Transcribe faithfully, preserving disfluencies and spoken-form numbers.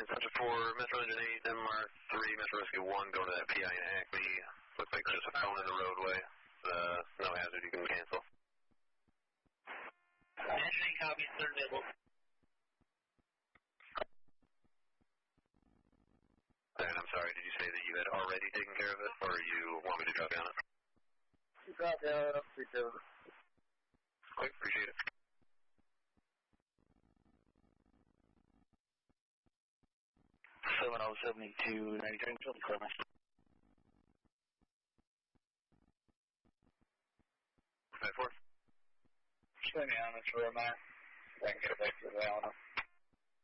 Central four, Metro Engine eight, M R three, Metro Rescue one, going to that P I in Acme. Looks like there's a phone in the roadway. Uh, no hazard, you can cancel. Answering copies, third level. And I'm sorry, did you say that you had already taken care of it, or you want me to drop down it? Drop down, I'll speak to it. Quick, appreciate it. seven oh seventy-two ninety-three, field equipment. five four. Show me on this room, man. I can get back to the island.